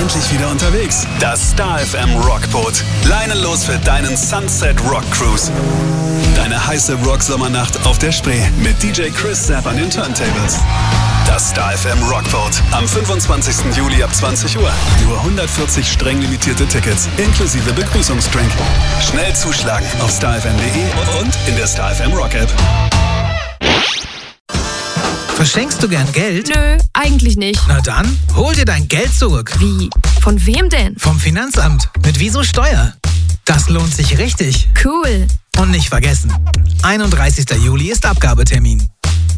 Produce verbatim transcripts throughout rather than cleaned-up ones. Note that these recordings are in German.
endlich wieder unterwegs. Das Star F M Rockboot. Leinenlos für deinen Sunset Rock Cruise. Deine heiße Rock-Sommernacht auf der Spree mit D J Chris Sapp an den Turntables. Das Star F M Rockboat. Am fünfundzwanzigsten Juli ab zwanzig Uhr. Nur hundertvierzig streng limitierte Tickets inklusive Begrüßungsdrink. Schnell zuschlagen auf star f m punkt d e und in der Star F M Rock App. Verschenkst du gern Geld? Nö, eigentlich nicht. Na dann, hol dir dein Geld zurück. Wie? Von wem denn? Vom Finanzamt. Mit Wieso Steuer. Das lohnt sich richtig. Cool. Und nicht vergessen, einunddreißigsten Juli ist Abgabetermin.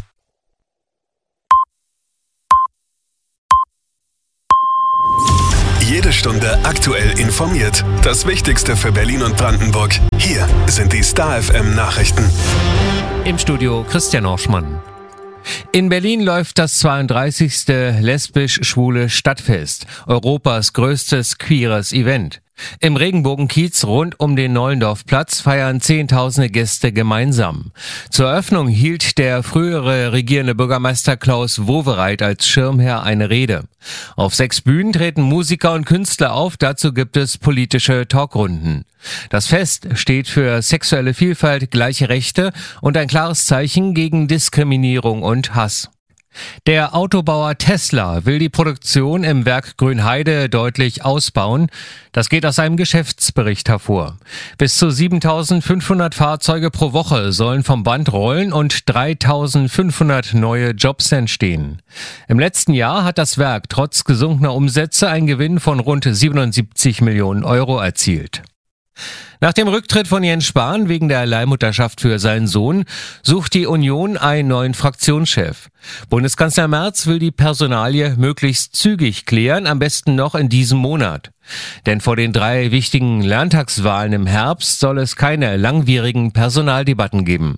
Jede Stunde aktuell informiert. Das Wichtigste für Berlin und Brandenburg. Hier sind die Star F M Nachrichten. Im Studio Christian Orschmann. In Berlin läuft das zweiunddreißigste lesbisch-schwule Stadtfest, Europas größtes queeres Event. Im Regenbogenkiez rund um den Nollendorfplatz feiern Zehntausende Gäste gemeinsam. Zur Eröffnung hielt der frühere regierende Bürgermeister Klaus Wowereit als Schirmherr eine Rede. Auf sechs Bühnen treten Musiker und Künstler auf, dazu gibt es politische Talkrunden. Das Fest steht für sexuelle Vielfalt, gleiche Rechte und ein klares Zeichen gegen Diskriminierung und Hass. Der Autobauer Tesla will die Produktion im Werk Grünheide deutlich ausbauen. Das geht aus einem Geschäftsbericht hervor. Bis zu siebentausendfünfhundert Fahrzeuge pro Woche sollen vom Band rollen und dreitausendfünfhundert neue Jobs entstehen. Im letzten Jahr hat das Werk trotz gesunkener Umsätze einen Gewinn von rund siebenundsiebzig Millionen Euro erzielt. Nach dem Rücktritt von Jens Spahn wegen der Leihmutterschaft für seinen Sohn sucht die Union einen neuen Fraktionschef. Bundeskanzler Merz will die Personalie möglichst zügig klären, am besten noch in diesem Monat. Denn vor den drei wichtigen Landtagswahlen im Herbst soll es keine langwierigen Personaldebatten geben.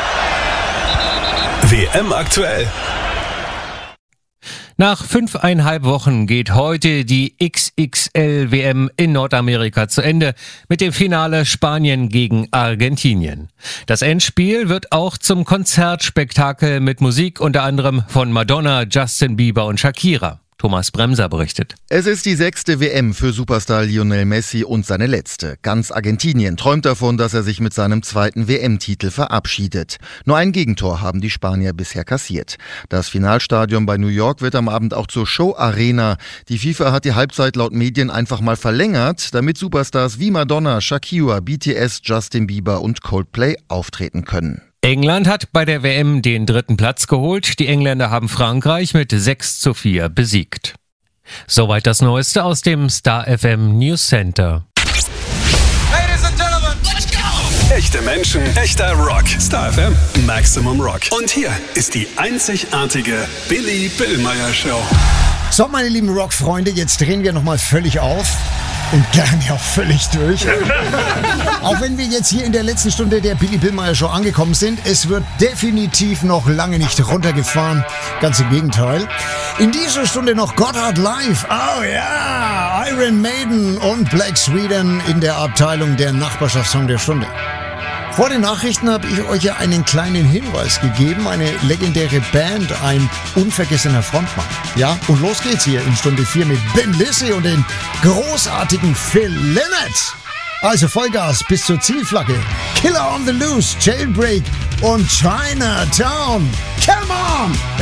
W M aktuell. Nach fünfeinhalb Wochen geht heute die X X L W M in Nordamerika zu Ende mit dem Finale Spanien gegen Argentinien. Das Endspiel wird auch zum Konzertspektakel mit Musik unter anderem von Madonna, Justin Bieber und Shakira. Thomas Bremser berichtet. Es ist die sechste W M für Superstar Lionel Messi und seine letzte. Ganz Argentinien träumt davon, dass er sich mit seinem zweiten W M-Titel verabschiedet. Nur ein Gegentor haben die Spanier bisher kassiert. Das Finalstadion bei New York wird am Abend auch zur Show-Arena. Die FIFA hat die Halbzeit laut Medien einfach mal verlängert, damit Superstars wie Madonna, Shakira, B T S, Justin Bieber und Coldplay auftreten können. England hat bei der W M den dritten Platz geholt. Die Engländer haben Frankreich mit sechs zu vier besiegt. Soweit das Neueste aus dem Star F M News Center. Ladies and Gentlemen, let's go! Echte Menschen, echter Rock. Star F M, Maximum Rock. Und hier ist die einzigartige Billy Billmeyer Show. So, meine lieben Rock-Freunde, jetzt drehen wir nochmal völlig auf. Und gerne auch völlig durch. Auch wenn wir jetzt hier in der letzten Stunde der Billy Billmeyer Show angekommen sind, es wird definitiv noch lange nicht runtergefahren. Ganz im Gegenteil. In dieser Stunde noch Gotthard live. Oh ja, Iron Maiden und Black Sweden in der Abteilung der Nachbarschaftssong der Stunde. Vor den Nachrichten habe ich euch ja einen kleinen Hinweis gegeben. Eine legendäre Band, ein unvergessener Frontmann. Ja, und los geht's hier in Stunde vier mit Ben Lissy und den großartigen Phil Lynott. Also Vollgas bis zur Zielflagge. Killer on the Loose, Jailbreak und Chinatown. Come on!